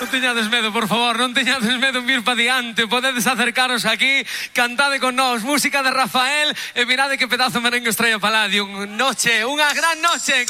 Non teñades medo, por favor, non teñades medo en vir pa diante. Podedes acercaros aquí, cantade con nós, música de Rafael, e mirade que pedazo merengue estrella Palladium. Noche, unha gran noche.